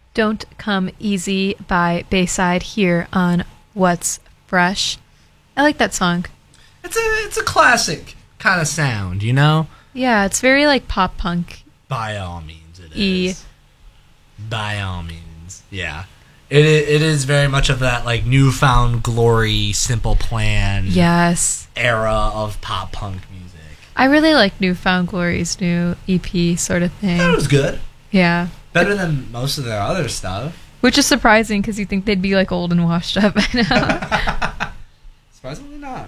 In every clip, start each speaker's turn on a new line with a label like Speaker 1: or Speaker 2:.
Speaker 1: Don't Come Easy by Bayside here on What's Fresh. I like that song.
Speaker 2: It's a classic kind of sound, you know?
Speaker 1: Yeah, it's very like pop punk.
Speaker 2: By all means, it
Speaker 1: E.
Speaker 2: is. By all means, yeah. It is very much of that like newfound glory, Simple Plan
Speaker 1: Yes.
Speaker 2: era of pop punk music.
Speaker 1: I really like Newfound Glory's new EP sort of thing.
Speaker 2: That was good.
Speaker 1: Yeah.
Speaker 2: Better than most of their other stuff.
Speaker 1: Which is surprising because you think they'd be like old and washed up by now.
Speaker 2: Surprisingly not.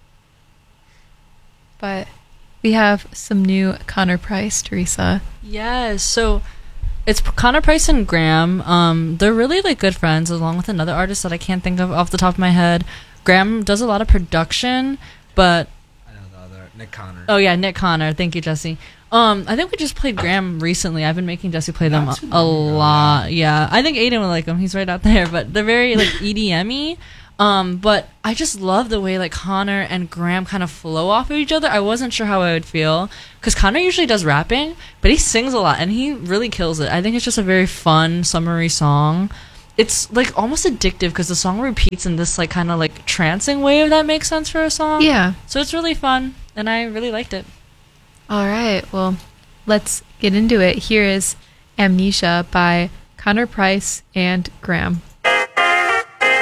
Speaker 1: But we have some new Connor Price, Teresa.
Speaker 3: Yes, so it's Connor Price and Graham. They're really like good friends, along with another artist that I can't think of off the top of my head. Graham does a lot of production, but
Speaker 2: I know the other Nick Connor.
Speaker 3: oh yeah, Nick Connor. Thank you, Jesse. I think we just played Graham recently. I've been making Jesse play them a lot. Yeah, I think Aiden would like them. He's right out there, but they're very like EDM-y. But I just love the way like Connor and Graham kind of flow off of each other. I wasn't sure how I would feel because Connor usually does rapping, but he sings a lot and he really kills it. I think it's just a very fun, summery song. It's like almost addictive because the song repeats in this like kind of like trancing way, if that makes sense for a song.
Speaker 1: Yeah.
Speaker 3: So it's really fun and I really liked it.
Speaker 1: All right. Well, let's get into it. Here is Amnesia by Connor Price and Graham.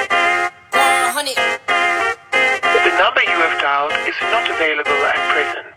Speaker 4: The number you have dialed is not available at present.